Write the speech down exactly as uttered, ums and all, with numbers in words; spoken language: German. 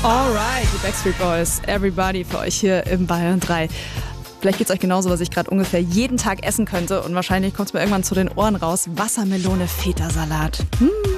Alright, die Backstreet Boys, Everybody für euch hier im Bayern drei. Vielleicht geht es euch genauso, was ich gerade ungefähr jeden Tag essen könnte und wahrscheinlich kommt es mir irgendwann zu den Ohren raus. Wassermelone, Feta-Salat. Hm.